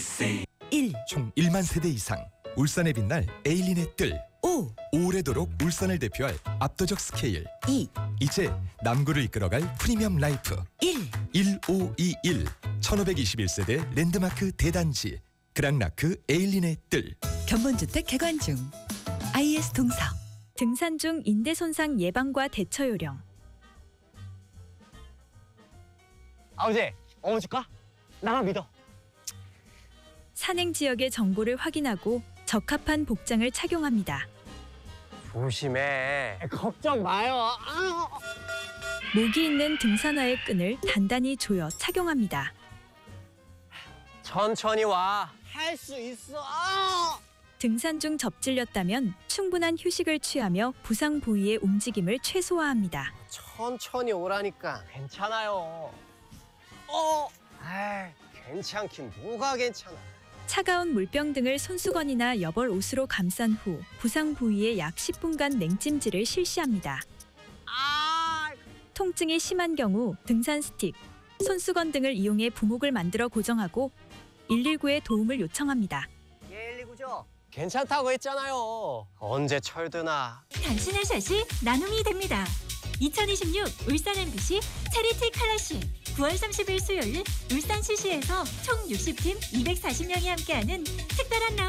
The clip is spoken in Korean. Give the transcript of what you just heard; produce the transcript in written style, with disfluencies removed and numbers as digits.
1. 총 1만 세대 이상 울산에 빛날 에일린의 뜰. 5. 오래도록 울산을 대표할 압도적 스케일. 2. 이제 남구를 이끌어갈 프리미엄 라이프. 1. 1521 1521세대 랜드마크 대단지 그랑라크 에일린의 뜰. 견본주택 개관 중. IS 동서. 등산 중 인대 손상 예방과 대처 요령. 아버지, 어머 줄까? 나만 믿어. 산행 지역의 정보를 확인하고 적합한 복장을 착용합니다. 조심해. 걱정 마요. 목이 있는 등산화의 끈을 단단히 조여 착용합니다. 천천히 와. 할 수 있어. 등산 중 접질렸다면 충분한 휴식을 취하며 부상 부위의 움직임을 최소화합니다. 천천히 오라니까. 괜찮아요. 괜찮긴 뭐가 괜찮아. 차가운 물병 등을 손수건이나 여벌 옷으로 감싼 후 부상 부위에 약 10분간 냉찜질을 실시합니다. 통증이 심한 경우 등산 스틱, 손수건 등을 이용해 부목을 만들어 고정하고 119에 도움을 요청합니다. 119죠? 괜찮다고 했잖아요. 언제 철드나. 당신의 샷이 나눔이 됩니다. 2026 울산 MBC 체리티 칼라시 9월 30일 수요일 울산 CC에서 총 60팀 240명이 함께하는 특별한 라운드